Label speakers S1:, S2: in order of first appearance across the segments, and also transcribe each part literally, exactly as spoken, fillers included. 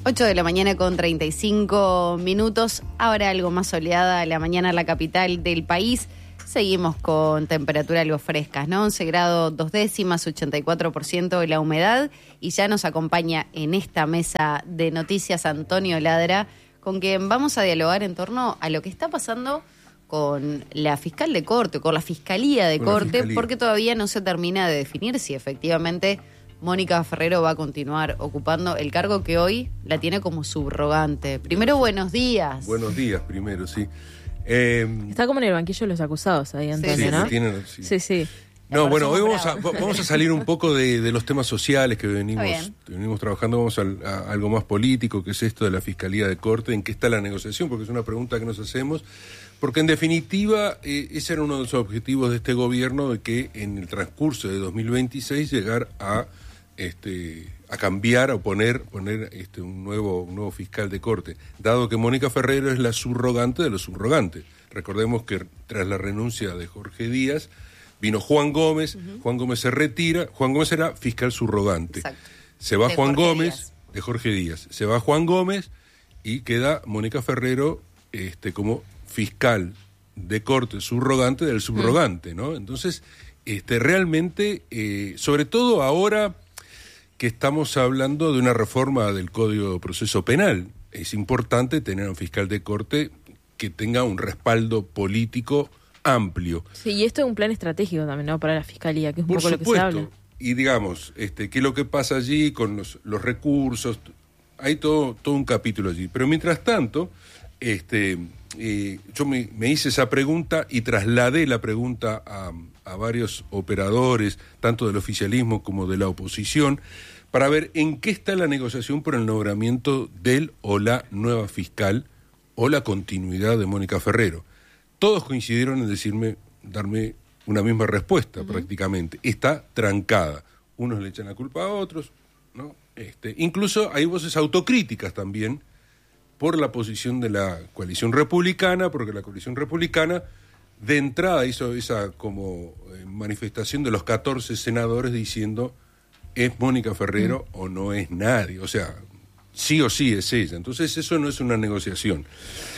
S1: ocho de la mañana con treinta y cinco minutos. Ahora algo más soleada la mañana en la capital del país. Seguimos con temperatura algo frescas, ¿no? once grados dos décimas, ochenta y cuatro por ciento de la humedad. Y ya nos acompaña en esta mesa de noticias Antonio Ladra, con quien vamos a dialogar en torno a lo que está pasando con la fiscal de corte, con la fiscalía de con corte, fiscalía. Porque todavía no se termina de definir si efectivamente Mónica Ferrero va a continuar ocupando el cargo que hoy la tiene como subrogante. Primero, buenos días.
S2: Buenos días, primero, sí. Eh,
S3: Está como en el banquillo de los acusados ahí, Antonio,
S2: sí,
S3: ¿no?
S2: Tienen, sí,
S3: sí. sí.
S2: No, bueno, hoy vamos a, vamos a salir un poco de, de los temas sociales que venimos, que venimos trabajando, vamos a, a algo más político, que es esto de la Fiscalía de Corte, en qué está la negociación, porque es una pregunta que nos hacemos, porque en definitiva eh, ese era uno de los objetivos de este gobierno, de que en el transcurso de dos mil veintiséis llegar a este a cambiar o poner poner este un nuevo un nuevo fiscal de corte, dado que Mónica Ferrero es la subrogante de los subrogantes. Recordemos que tras la renuncia de Jorge Díaz vino Juan Gómez, uh-huh. Juan Gómez se retira, Juan Gómez era fiscal subrogante. Exacto. Se va de Juan Jorge Gómez, Díaz. de Jorge Díaz, se va Juan Gómez y queda Mónica Ferrero este como fiscal de corte subrogante del subrogante, uh-huh. ¿no? Entonces, este realmente, eh, sobre todo ahora que estamos hablando de una reforma del Código de Proceso Penal, es importante tener un fiscal de corte que tenga un respaldo político amplio.
S3: Sí, y esto es un plan estratégico también, ¿no?, para la Fiscalía, que es un
S2: Por
S3: poco
S2: supuesto,
S3: lo que se habla.
S2: Y digamos, este, qué es lo que pasa allí con los, los recursos, hay todo, todo un capítulo allí. Pero mientras tanto, este, eh, yo me, me hice esa pregunta y trasladé la pregunta a, a varios operadores, tanto del oficialismo como de la oposición, para ver en qué está la negociación por el nombramiento del o la nueva fiscal o la continuidad de Mónica Ferrero. Todos coincidieron en decirme, darme una misma respuesta, uh-huh. prácticamente. Está trancada. Unos le echan la culpa a otros, ¿no? Este, incluso hay voces autocríticas también por la posición de la coalición republicana, porque la coalición republicana de entrada hizo esa como eh, manifestación de los catorce senadores diciendo ¿es Mónica Ferrero uh-huh. o no es nadie? O sea, sí o sí es ella. Entonces eso no es una negociación.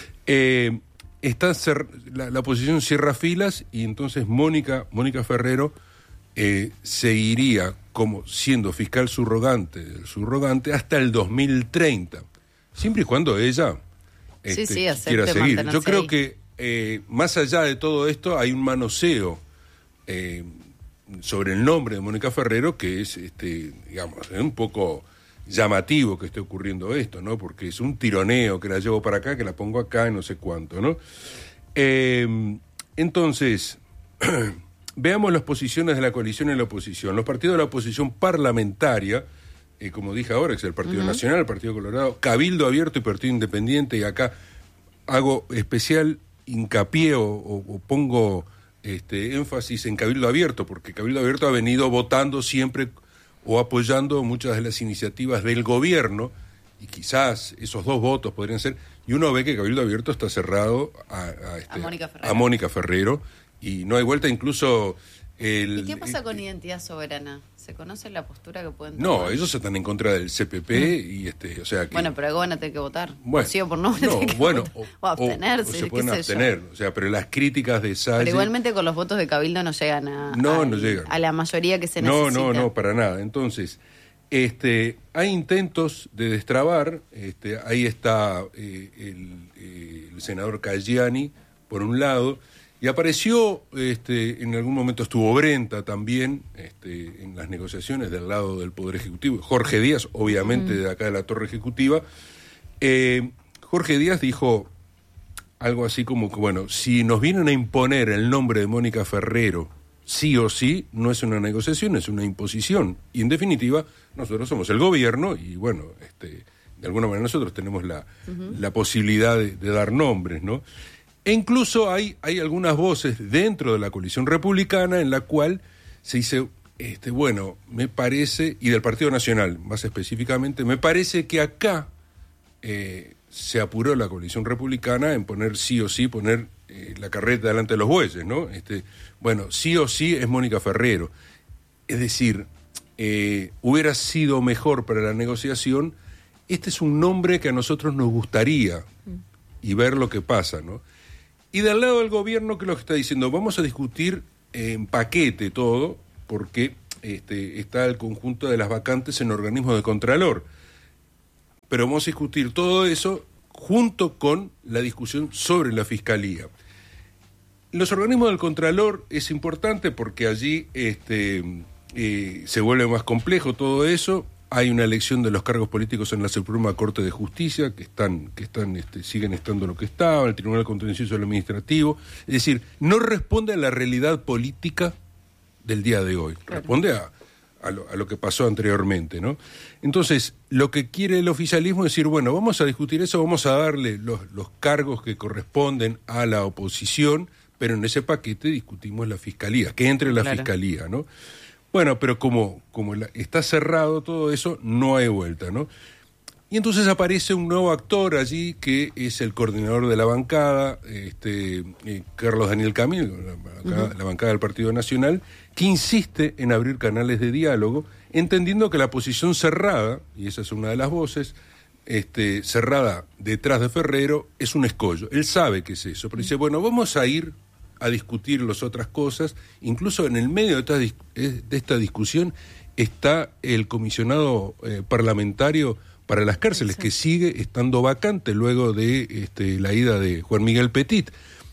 S2: Eh, está cer- la, la oposición cierra filas y entonces Mónica, Mónica Ferrero eh, seguiría como siendo fiscal subrogante del subrogante hasta el dos mil treinta, siempre y cuando ella este,
S1: sí, sí,
S2: quiera seguir. Yo creo
S1: ahí.
S2: que eh, más allá de todo esto hay un manoseo eh, sobre el nombre de Mónica Ferrero que es, este, digamos, es un poco llamativo que esté ocurriendo esto, ¿no? Porque es un tironeo, que la llevo para acá, que la pongo acá y no sé cuánto, ¿no? Eh, entonces, veamos las posiciones de la coalición y la oposición. Los partidos de la oposición parlamentaria, eh, como dije ahora, que es el Partido uh-huh. Nacional, el Partido Colorado, Cabildo Abierto y Partido Independiente, y acá hago especial hincapié o, o, o pongo este, énfasis en Cabildo Abierto, porque Cabildo Abierto ha venido votando siempre o apoyando muchas de las iniciativas del gobierno, y quizás esos dos votos podrían ser, y uno ve que Cabildo Abierto está cerrado a, a, este,
S1: a, Mónica, Ferrero.
S2: a Mónica Ferrero, y no hay vuelta, incluso... El,
S1: ¿Y qué pasa
S2: el,
S1: con Identidad Soberana? ¿Se conoce la postura que pueden
S2: tomar? No,
S1: tomar?
S2: ellos están en contra del C P P, mm. y este, o sea que...
S1: Bueno, pero van a tener que votar.
S2: Bueno,
S1: o sí o por no,
S2: no
S1: que
S2: bueno,
S1: o,
S2: o,
S1: abstenerse.
S2: O, o se pueden
S1: qué
S2: abstener,
S1: yo.
S2: o sea, pero las críticas de Salle...
S1: Pero igualmente con los votos de Cabildo no llegan a,
S2: no,
S1: a,
S2: no llegan.
S1: a la mayoría que se
S2: no,
S1: necesita.
S2: No, no, no, para nada. Entonces, este, hay intentos de destrabar, este, ahí está eh, el, eh, el senador Caggiani, por un lado, y apareció, este, en algún momento estuvo Brenta también, este, en las negociaciones del lado del Poder Ejecutivo, Jorge Díaz, obviamente, mm. de acá de la Torre Ejecutiva. Eh, Jorge Díaz dijo algo así como que, bueno, si nos vienen a imponer el nombre de Mónica Ferrero, sí o sí, no es una negociación, es una imposición. Y en definitiva, nosotros somos el gobierno y, bueno, este, de alguna manera nosotros tenemos la, uh-huh. la posibilidad de, de dar nombres, ¿no? E incluso hay, hay algunas voces dentro de la coalición republicana en la cual se dice, este, bueno, me parece, y del Partido Nacional más específicamente, me parece que acá eh, se apuró la coalición republicana en poner sí o sí, poner eh, la carreta delante de los bueyes, ¿no? Este, bueno, sí o sí es Mónica Ferrero. Es decir, eh, hubiera sido mejor para la negociación este es un nombre que a nosotros nos gustaría y ver lo que pasa, ¿no? Y del lado del gobierno, que es lo que está diciendo, vamos a discutir en paquete todo, porque este, está el conjunto de las vacantes en organismos de Contralor. Pero vamos a discutir todo eso junto con la discusión sobre la Fiscalía. Los organismos del Contralor es importante porque allí este, eh, se vuelve más complejo todo eso. Hay una elección de los cargos políticos en la Suprema Corte de Justicia, que están, que están, este, siguen estando lo que estaban, el Tribunal Contencioso del Administrativo. Es decir, no responde a la realidad política del día de hoy, claro. Responde a, a, lo, a lo que pasó anteriormente, ¿no? Entonces, lo que quiere el oficialismo es decir, bueno, vamos a discutir eso, vamos a darle los, los cargos que corresponden a la oposición, pero en ese paquete discutimos la Fiscalía, que entre la claro. Fiscalía, ¿no? Bueno, pero como, como la, está cerrado todo eso, no hay vuelta, ¿no? Y entonces aparece un nuevo actor allí, que es el coordinador de la bancada, este, eh, Carlos Daniel Camilo, la, bancada, uh-huh. la bancada del Partido Nacional, que insiste en abrir canales de diálogo, entendiendo que la posición cerrada, y esa es una de las voces, este, cerrada detrás de Ferrero, es un escollo. Él sabe que es eso, pero dice, bueno, vamos a ir a discutir las otras cosas. Incluso en el medio de esta, de esta discusión está el comisionado eh, parlamentario para las cárceles, sí. que sigue estando vacante luego de este, la ida de Juan Miguel Petit.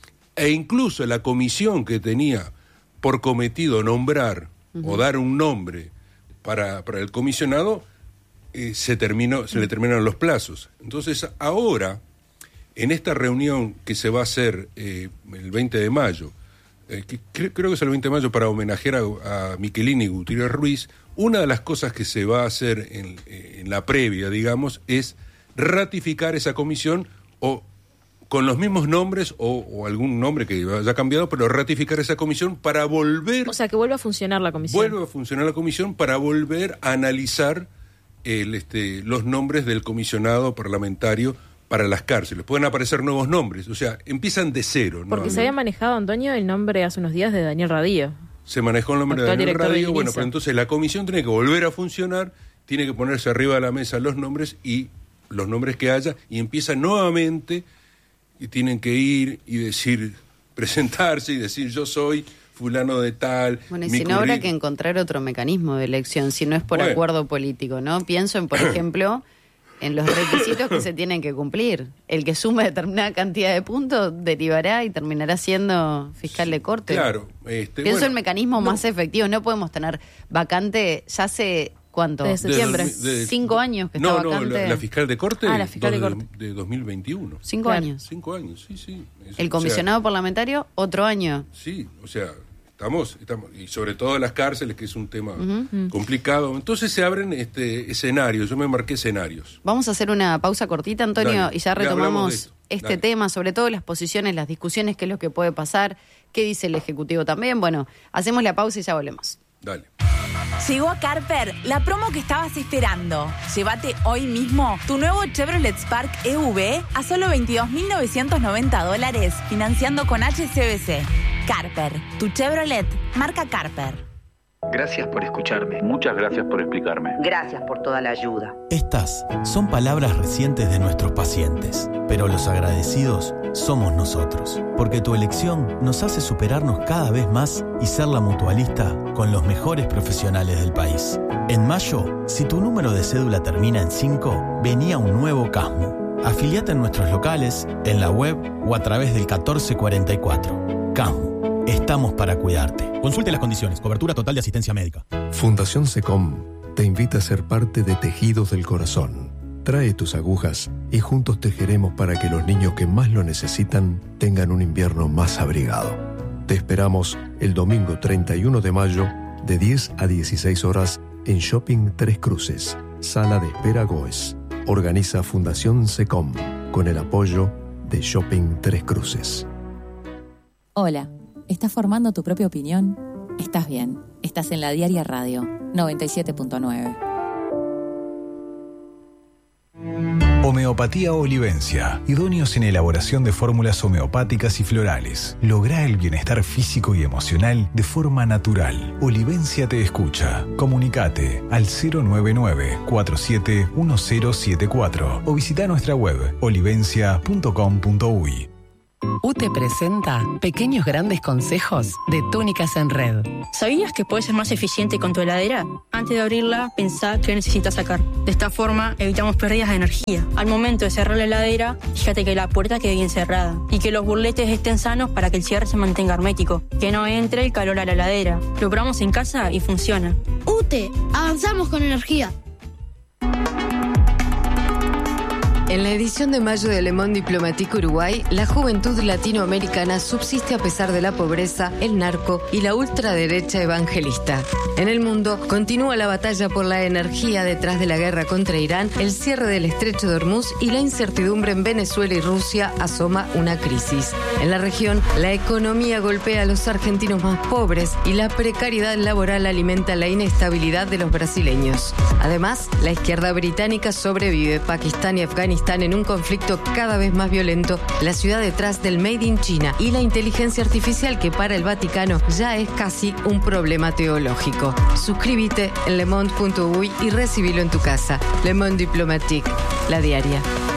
S2: E incluso la comisión que tenía por cometido nombrar uh-huh. o dar un nombre para, para el comisionado, eh, se, terminó, se le terminaron los plazos. Entonces ahora, en esta reunión que se va a hacer eh, el veinte de mayo, eh, que cre- creo que es el veinte de mayo para homenajear a, a Michelini y Gutiérrez Ruiz, una de las cosas que se va a hacer en, en la previa, digamos, es ratificar esa comisión o con los mismos nombres o, o algún nombre que haya cambiado, pero ratificar esa comisión para volver...
S3: O sea, que vuelva a funcionar la comisión.
S2: Vuelve a funcionar la comisión para volver a analizar el, este, los nombres del comisionado parlamentario para las cárceles. Pueden aparecer nuevos nombres, o sea, empiezan de cero, ¿no?
S3: Porque se había manejado, Antonio, el nombre hace unos días de Daniel Radillo.
S2: Se manejó el nombre de Daniel Radillo, bueno, pero entonces la comisión tiene que volver a funcionar, tiene que ponerse arriba de la mesa los nombres y los nombres que haya, y empieza nuevamente, y tienen que ir y decir, presentarse y decir yo soy fulano de tal.
S1: Bueno, y si no habrá que encontrar otro mecanismo de elección, si no es por bueno. acuerdo político, ¿no? Pienso en, por ejemplo, en los requisitos que se tienen que cumplir. El que suma determinada cantidad de puntos derivará y terminará siendo fiscal de corte.
S2: Claro. Este,
S1: Pienso
S2: bueno,
S1: en mecanismos no. más efectivos. No podemos tener vacante ya hace... ¿Cuánto?
S3: De septiembre.
S1: De, de, de, Cinco años que
S2: no,
S1: está vacante.
S2: No, la, la fiscal de corte,
S3: ah, la fiscal
S2: dos,
S3: de, corte.
S2: De, de dos mil veintiuno.
S1: Cinco claro. años.
S2: Cinco años, sí, sí.
S1: Es, El comisionado o sea, parlamentario, otro año.
S2: Sí, o sea, estamos, estamos, y sobre todo las cárceles, que es un tema uh-huh. complicado. Entonces se abren este escenarios, yo me marqué escenarios.
S1: Vamos a hacer una pausa cortita, Antonio, Dale, y ya retomamos
S2: ya
S1: este
S2: Dale.
S1: tema, sobre todo las posiciones, las discusiones, qué es lo que puede pasar, qué dice el Ejecutivo también. Bueno, hacemos la pausa y ya volvemos.
S2: Dale.
S4: Llegó a Carper la promo que estabas esperando. Llévate hoy mismo tu nuevo Chevrolet Spark E V a solo veintidós mil novecientos noventa dólares, financiando con H S B C. Carper, tu Chevrolet, marca Carper.
S5: Gracias por escucharme. Muchas gracias por explicarme.
S6: Gracias por toda la ayuda.
S7: Estas son palabras recientes de nuestros pacientes, pero los agradecidos somos nosotros, porque tu elección nos hace superarnos cada vez más y ser la mutualista con los mejores profesionales del país. En mayo, si tu número de cédula termina en cinco, venía un nuevo Casmu. Afiliate en nuestros locales, en la web o a través del catorce cuarenta y cuatro. Casmu. Estamos para cuidarte. Consulte las condiciones. Cobertura total de asistencia médica.
S8: Fundación SECOM te invita a ser parte de Tejidos del Corazón. Trae tus agujas y juntos tejeremos para que los niños que más lo necesitan tengan un invierno más abrigado. Te esperamos el domingo treinta y uno de mayo de diez a dieciséis horas en Shopping Tres Cruces, Sala de Espera Goes. Organiza Fundación SECOM con el apoyo de Shopping Tres Cruces.
S9: Hola. ¿Estás formando tu propia opinión? Estás bien. Estás en La Diaria Radio, noventa y siete punto nueve.
S10: Homeopatía Olivencia. Idóneos en elaboración de fórmulas homeopáticas y florales. Logra el bienestar físico y emocional de forma natural. Olivencia te escucha. Comunicate al cero nueve nueve, cuatro siete uno cero siete cuatro o visita nuestra web olivencia punto com punto uy.
S11: U T E presenta Pequeños Grandes Consejos de Túnicas en Red.
S12: ¿Sabías que puedes ser más eficiente con tu heladera? Antes de abrirla, pensá qué necesitas sacar. De esta forma, evitamos pérdidas de energía. Al momento de cerrar la heladera, fíjate que la puerta quede bien cerrada y que los burletes estén sanos para que el cierre se mantenga hermético. Que no entre el calor a la heladera. Lo probamos en casa y funciona.
S13: U T E, avanzamos con energía.
S14: En la edición de mayo de Le Monde Diplomatique Uruguay, la juventud latinoamericana subsiste a pesar de la pobreza, el narco y la ultraderecha evangelista. En el mundo, continúa la batalla por la energía detrás de la guerra contra Irán, el cierre del estrecho de Hormuz y la incertidumbre en Venezuela y Rusia asoma una crisis. En la región, la economía golpea a los argentinos más pobres y la precariedad laboral alimenta la inestabilidad de los brasileños. Además, la izquierda británica sobrevive. Pakistán y Afganistán en un conflicto cada vez más violento, la ciudad detrás del Made in China y la inteligencia artificial que para el Vaticano ya es casi un problema teológico. Suscríbete en le monde punto uy y recibilo en tu casa. Le Monde Diplomatique, la diaria.